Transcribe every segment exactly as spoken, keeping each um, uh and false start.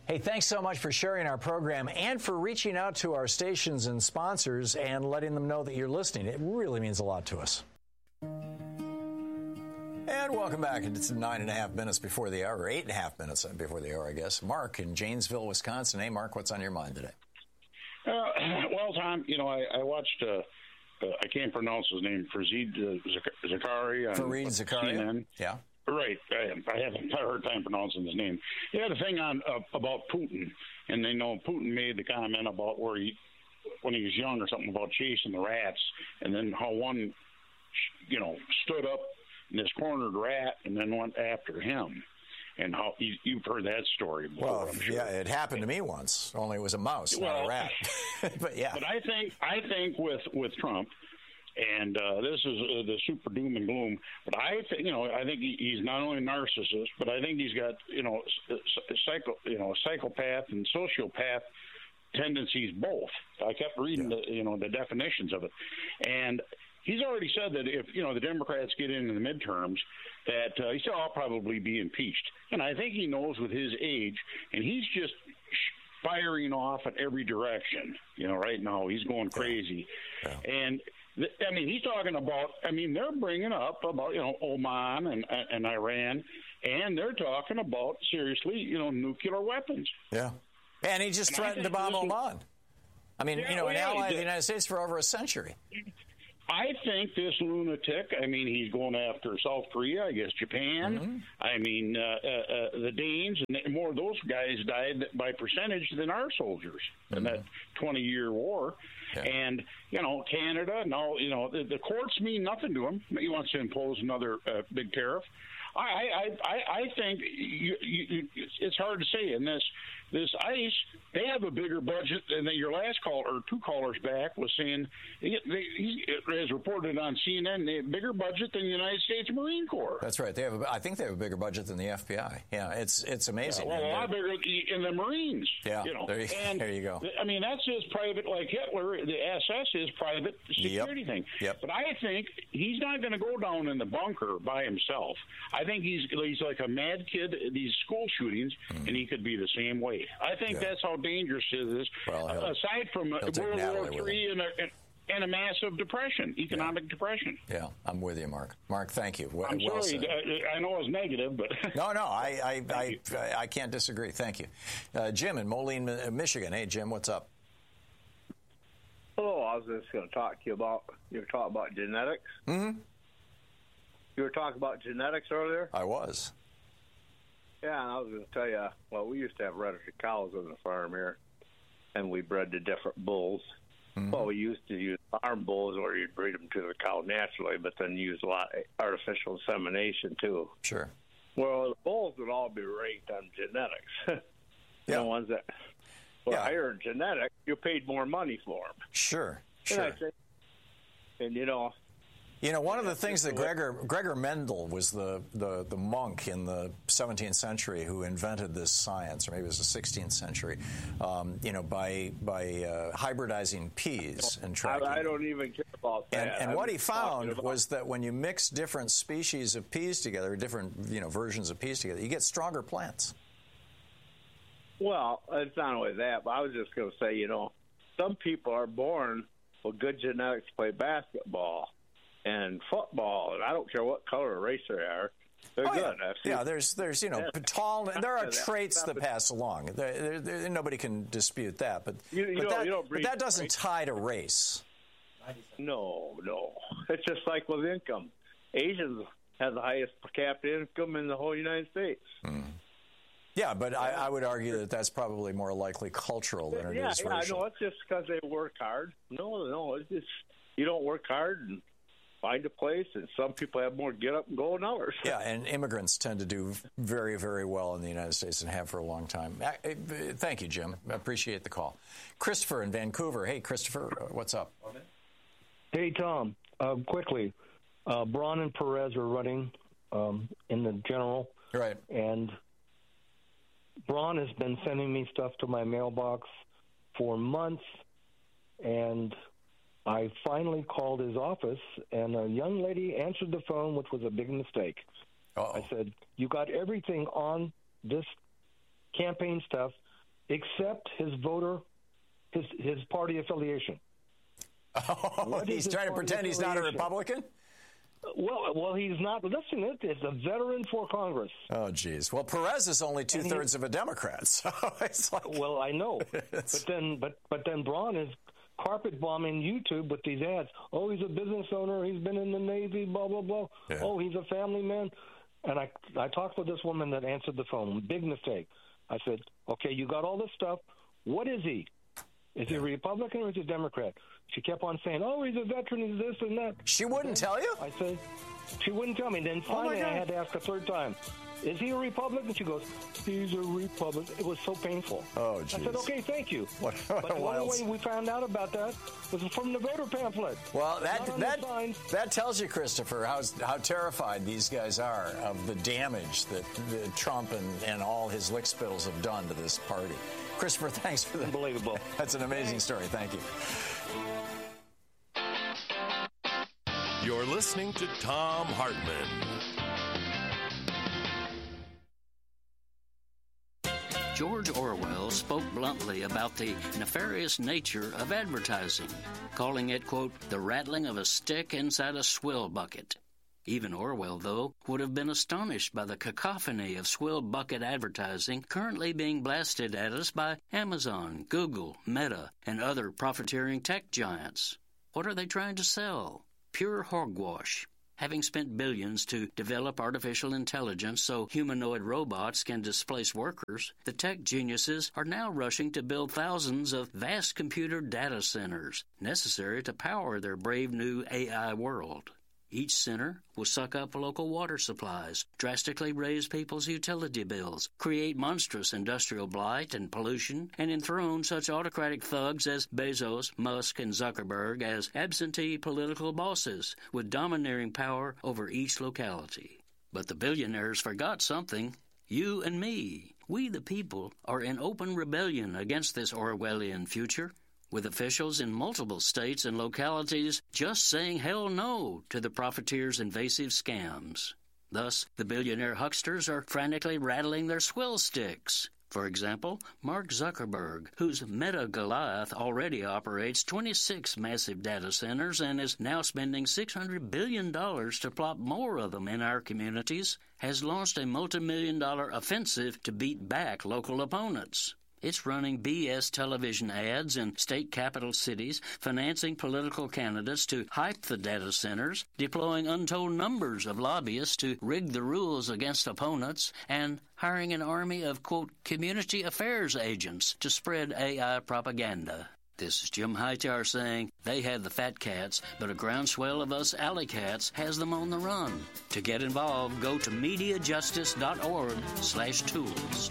Hey, thanks so much for sharing our program and for reaching out to our stations and sponsors and letting them know that you're listening. It really means a lot to us. And welcome back. It's nine and a half minutes before the hour, or eight and a half minutes before the hour, I guess. Mark in Janesville, Wisconsin. Hey, Mark, what's on your mind today? Uh, well, Tom, you know, I, I watched, uh, uh, I can't pronounce his name, Fareed uh, Zakaria. Fareed Zakaria? Yeah. Right. I, I haven't I heard time pronouncing his name. He had a thing on uh, about Putin, and they know Putin made the comment about where he, when he was young or something, about chasing the rats, and then how one, you know, stood up in this cornered rat and then went after him. And how you, you've heard that story before. Well, I'm sure. Yeah, it happened to me once. Only it was a mouse, well, not a rat. But yeah. But I think I think with with Trump, and uh, this is uh, the super doom and gloom. But I think you know I think he, he's not only a narcissist, but I think he's got you know a psycho you know psychopath and sociopath tendencies both. I kept reading yeah. the you know the definitions of it, and he's already said that if you know the Democrats get into the midterms, that uh, he'll all probably be impeached. And I think he knows with his age, and he's just firing off at every direction. You know, right now he's going crazy, yeah. Yeah. and th- I mean he's talking about. I mean they're bringing up about you know Oman and and Iran, and they're talking about seriously you know nuclear weapons. Yeah, and he just and threatened to bomb Oman. I mean, yeah, you know, well, an yeah, ally of the United States for over a century. I think this lunatic, I mean, he's going after South Korea, I guess Japan. Mm-hmm. I mean, uh, uh, uh, the Danes, and more of those guys died by percentage than our soldiers mm-hmm. in that twenty-year war. Yeah. And, you know, Canada, now, you know, the, the courts mean nothing to him. He wants to impose another uh, big tariff. I, I, I, I think you, you, it's hard to say in this this ICE. They have a bigger budget than your last call or two callers back was saying. They, they, he, as reported on C N N, they have a bigger budget than the United States Marine Corps. That's right. They have. A, I think they have a bigger budget than the F B I. Yeah, it's it's amazing. Yeah, well, a lot bigger in the Marines. Yeah, you know. there, you, and, there you go. I mean, that's his private, like Hitler. The S S is private security yep. thing. Yep. But I think he's not going to go down in the bunker by himself. I think he's he's like a mad kid at these school shootings, mm. and he could be the same way. I think yeah. that's how dangerous it is. Well, aside from World War Three and, and, and a massive depression, economic yeah. depression. Yeah, I'm with you, Mark. Mark, thank you. Well, I'm well sorry. Said. I know it's negative, but no, no, I I, I, I can't disagree. Thank you, uh, Jim in Moline, Michigan. Hey, Jim, what's up? Hello. I was just going to talk to you about you were talking about genetics. Mm-hmm. You were talking about genetics earlier. I was. Yeah, and I was going to tell you, well, we used to have hereditary cows on the farm here, and we bred the different bulls. Mm-hmm. Well, we used to use farm bulls where you'd breed them to the cow naturally, but then use a lot of artificial insemination, too. Sure. Well, the bulls would all be ranked on genetics. Yeah. The ones that were yeah. higher in genetics, you paid more money for them. Sure, sure. And, I say, and you know... You know, one of the things that Gregor Gregor Mendel was the, the, the monk in the seventeenth century who invented this science, or maybe it was the sixteenth century, um, you know, by by uh, hybridizing peas and tracking. I, I don't even care about that. And, and what he found was that when you mix different species of peas together, different, you know, versions of peas together, you get stronger plants. Well, it's not only that, but I was just going to say, you know, some people are born with good genetics to play basketball and football, and I don't care what color or race they are. They're oh, good. Yeah. yeah, there's, there's, you know, yeah. tall. There are traits that pass along. There, there, there, nobody can dispute that, but, you, you but, don't, that, you don't but that doesn't tie to race. No, no. It's just like with income. Asians have the highest per capita income in the whole United States. Mm. Yeah, but I, I would argue that that's probably more likely cultural than it yeah, is yeah, racial. Yeah, no, it's just because they work hard. No, no, it's just you don't work hard and find a place, and some people have more get up and go than others. Yeah, and immigrants tend to do very, very well in the United States and have for a long time. Thank you, Jim. I appreciate the call. Christopher in Vancouver. Hey, Christopher, what's up? Hey, Tom. Uh, quickly, uh, Braun and Perez are running um, in the general. Right. And Braun has been sending me stuff to my mailbox for months, and I finally called his office, and a young lady answered the phone, which was a big mistake. Uh-oh. I said, you got everything on this campaign stuff except his voter, his his party affiliation. Oh, he's trying to pretend he's not a Republican? Well, well, he's not. Listen, it is a veteran for Congress. Oh, geez. Well, Perez is only two thirds of a Democrat, so it's like. Well, I know, but then, but but then Braun is carpet bombing YouTube with these ads. Oh, he's a business owner. He's been in the Navy. Blah blah blah. Yeah. Oh, he's a family man. And I I talked with this woman that answered the phone. Big mistake. I said, okay, you got all this stuff. What is he? Is he a Republican or is he a Democrat? She kept on saying, oh, he's a veteran, he's this and that. She wouldn't tell you? I said, she wouldn't tell me. Then finally oh I had to ask a third time, is he a Republican? She goes, he's a Republican. It was so painful. Oh, geez. I said, okay, thank you. What, what but the only way we found out about that was from the voter pamphlet. Well, that that, that tells you, Christopher, how, how terrified these guys are of the damage that the Trump and, and all his lickspittles have done to this party. Christopher, thanks for that. Unbelievable. That's an amazing story. Thank you. You're listening to Thom Hartmann. George Orwell spoke bluntly about the nefarious nature of advertising, calling it, quote, the rattling of a stick inside a swill bucket. Even Orwell, though, would have been astonished by the cacophony of swill bucket advertising currently being blasted at us by Amazon, Google, Meta, and other profiteering tech giants. What are they trying to sell? Pure hogwash. Having spent billions to develop artificial intelligence so humanoid robots can displace workers, the tech geniuses are now rushing to build thousands of vast computer data centers necessary to power their brave new A I world. Each center will suck up local water supplies, drastically raise people's utility bills, create monstrous industrial blight and pollution, and enthrone such autocratic thugs as Bezos, Musk, and Zuckerberg as absentee political bosses with domineering power over each locality. But the billionaires forgot something. You and me, we the people, are in open rebellion against this Orwellian future, with officials in multiple states and localities just saying hell no to the profiteers' invasive scams. Thus, the billionaire hucksters are frantically rattling their swill sticks. For example, Mark Zuckerberg, whose Meta Goliath already operates twenty-six massive data centers and is now spending six hundred billion dollars to plop more of them in our communities, has launched a multi-million dollar offensive to beat back local opponents. It's running B S television ads in state capital cities, financing political candidates to hype the data centers, deploying untold numbers of lobbyists to rig the rules against opponents, and hiring an army of, quote, community affairs agents to spread A I propaganda. This is Jim Hightower saying they have the fat cats, but a groundswell of us alley cats has them on the run. To get involved, go to MediaJustice.org slash tools.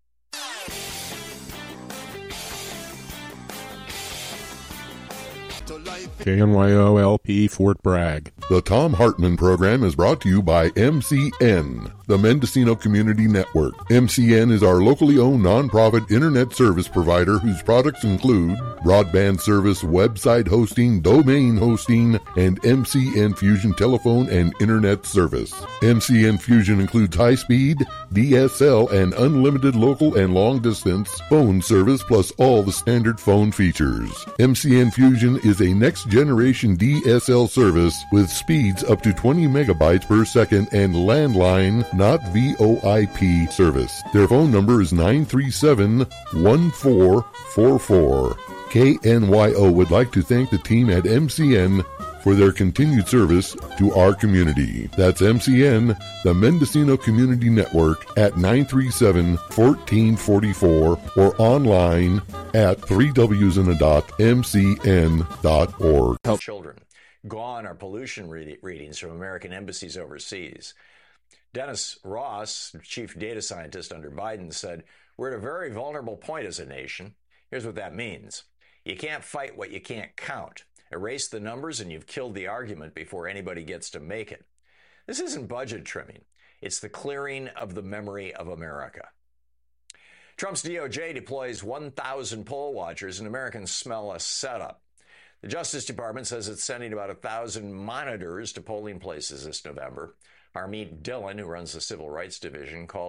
K N Y O L P Fort Bragg. The Thom Hartmann program is brought to you by M C N, the Mendocino Community Network. M C N is our locally owned nonprofit internet service provider whose products include broadband service, website hosting, domain hosting, and M C N Fusion telephone and internet service. M C N Fusion includes high-speed, D S L, and unlimited local and long-distance phone service plus all the standard phone features. M C N Fusion is a next-generation D S L service with speeds up to twenty megabytes per second and landline, not V O I P service. Their phone number is nine three seven, one four four four. K N Y O would like to thank the team at M C N for their continued service to our community. That's M C N, the Mendocino Community Network, at nine three seven, one four four four or online at three W's in a dot, M C N dot org. Children. Gone are pollution read- readings from American embassies overseas. Dennis Ross, chief data scientist under Biden, said, "We're at a very vulnerable point as a nation. Here's what that means. You can't fight what you can't count. Erase the numbers and you've killed the argument before anybody gets to make it. This isn't budget trimming. It's the clearing of the memory of America." Trump's D O J deploys one thousand poll watchers, and Americans smell a setup. The Justice Department says it's sending about one thousand monitors to polling places this November. Harmeet Dillon, who runs the Civil Rights Division, called it,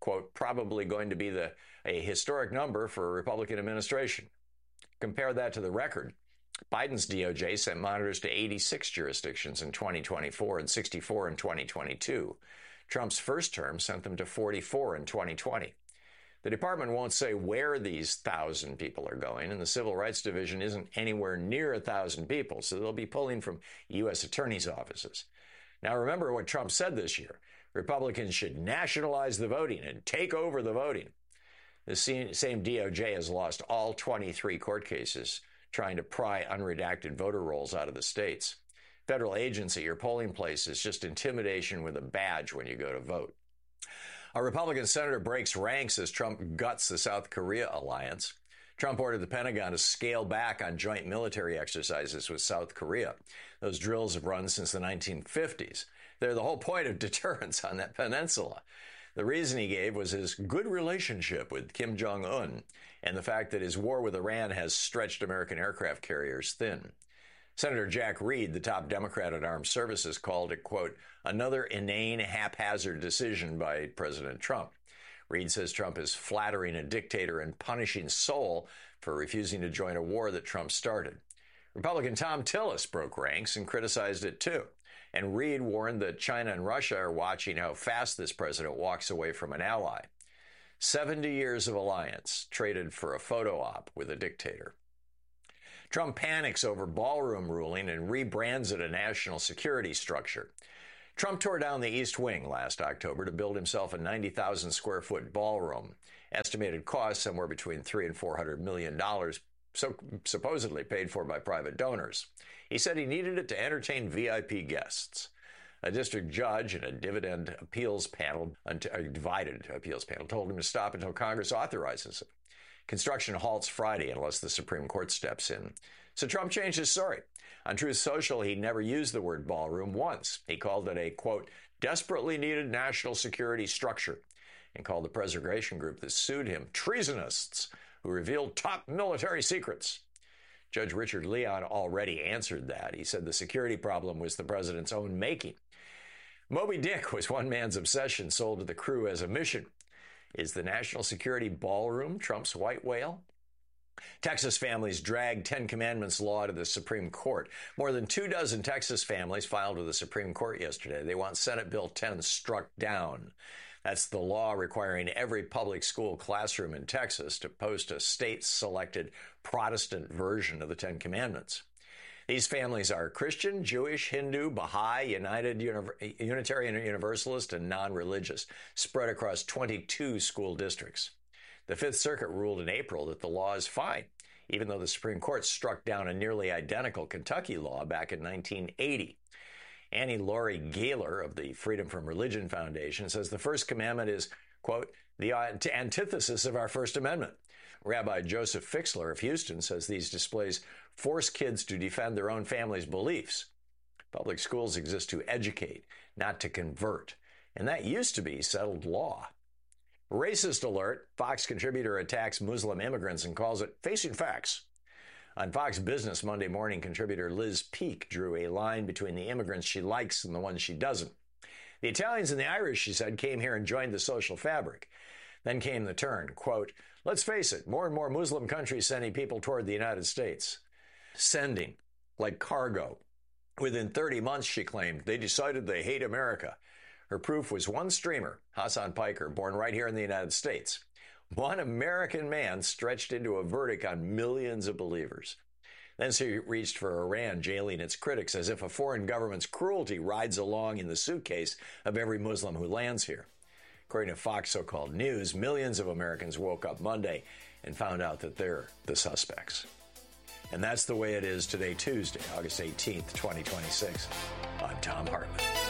quote, probably going to be the a historic number for a Republican administration. Compare that to the record. Biden's D O J sent monitors to eighty-six jurisdictions in twenty twenty-four and sixty-four in twenty twenty-two. Trump's first term sent them to forty-four in twenty twenty. The department won't say where these thousand people are going, and the Civil Rights Division isn't anywhere near a thousand people, so they'll be pulling from U S attorneys' offices. Now, remember what Trump said this year. Republicans should nationalize the voting and take over the voting. The same D O J has lost all twenty-three court cases trying to pry unredacted voter rolls out of the states. Federal agents at your polling place is just intimidation with a badge when you go to vote. A Republican senator breaks ranks as Trump guts the South Korea alliance. Trump ordered the Pentagon to scale back on joint military exercises with South Korea. Those drills have run since the nineteen fifties. They're the whole point of deterrence on that peninsula. The reason he gave was his good relationship with Kim Jong-un and the fact that his war with Iran has stretched American aircraft carriers thin. Senator Jack Reed, the top Democrat at Armed Services, called it, quote, another inane, haphazard decision by President Trump. Reed says Trump is flattering a dictator and punishing Seoul for refusing to join a war that Trump started. Republican Tom Tillis broke ranks and criticized it too. And Reed warned that China and Russia are watching how fast this president walks away from an ally. seventy years of alliance traded for a photo op with a dictator. Trump panics over ballroom ruling and rebrands it a national security structure. Trump tore down the East Wing last October to build himself a ninety thousand square foot ballroom. Estimated cost somewhere between three and four hundred million dollars, so supposedly paid for by private donors. He said he needed it to entertain V I P guests. A district judge and a dividend appeals panel, a divided appeals panel, told him to stop until Congress authorizes it. Construction halts Friday unless the Supreme Court steps in. So Trump changed his story. On Truth Social, he never used the word ballroom once. He called it a, quote, desperately needed national security structure, and called the preservation group that sued him treasonists who revealed top military secrets. Judge Richard Leon already answered that. He said the security problem was the president's own making. Moby Dick was one man's obsession sold to the crew as a mission. Is the national security ballroom Trump's white whale? Texas families dragged Ten Commandments law to the Supreme Court. More than two dozen Texas families filed with the Supreme Court yesterday. They want Senate Bill ten struck down. That's the law requiring every public school classroom in Texas to post a state-selected Protestant version of the Ten Commandments. These families are Christian, Jewish, Hindu, Baha'i, United Uni- Unitarian Universalist, and non-religious, spread across twenty-two school districts. The Fifth Circuit ruled in April that the law is fine, even though the Supreme Court struck down a nearly identical Kentucky law back in nineteen eighty. Annie Laurie Gaylor of the Freedom from Religion Foundation says the First Commandment is, quote, the antithesis of our First Amendment. Rabbi Joseph Fixler of Houston says these displays force kids to defend their own family's beliefs. Public schools exist to educate, not to convert. And that used to be settled law. Racist alert. Fox contributor attacks Muslim immigrants and calls it facing facts. On Fox Business Monday morning, contributor Liz Peek drew a line between the immigrants she likes and the ones she doesn't. The Italians and the Irish, she said, came here and joined the social fabric. Then came the turn, quote, let's face it, more and more Muslim countries sending people toward the United States. Sending, like cargo. Within thirty months, she claimed, they decided they hate America. Her proof was one streamer, Hassan Piker, born right here in the United States. One American man stretched into a verdict on millions of believers. Then she reached for Iran, jailing its critics as if a foreign government's cruelty rides along in the suitcase of every Muslim who lands here. According to Fox so-called News, millions of Americans woke up Monday and found out that they're the suspects. And that's the way it is today, Tuesday, August eighteenth, twenty twenty-six. I'm Thom Hartmann.